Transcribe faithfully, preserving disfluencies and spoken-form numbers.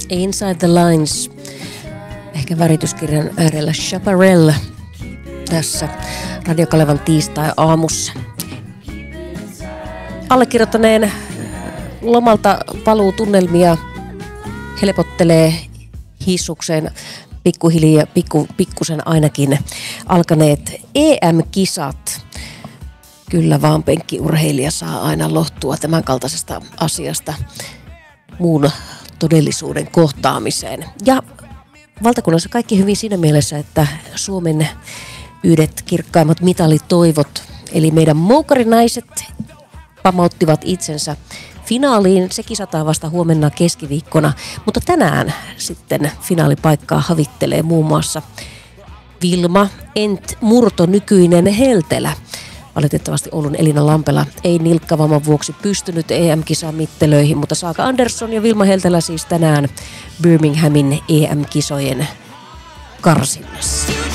Inside the Lines. Ehkä värityskirjan äärellä Chaparral tässä Radio Kalevan tiistai-aamussa. Allekirjoittaneen lomalta paluu tunnelmia helpottelee hissukseen pikkuhiljaa, pikku, pikkusen ainakin alkaneet E M-kisat. Kyllä vaan penkkiurheilija saa aina lohtua tämän kaltaisesta asiasta muun todellisuuden kohtaamiseen. Ja valtakunnassa kaikki hyvin siinä mielessä, että Suomen yhdet kirkkaimmat mitalitoivot, eli meidän moukarinaiset, pamauttivat itsensä finaaliin. Se kisataan vasta huomenna keskiviikkona, mutta tänään sitten finaalipaikkaa havittelee muun muassa Vilma Ent Murto, nykyinen Heltelä. Valitettavasti Oulun Elina Lampela ei nilkkavamman vuoksi pystynyt E M-kisan mittelöihin, mutta Saaka Andersson ja Vilma Heltelä siis tänään Birminghamin E M-kisojen karsinnassa.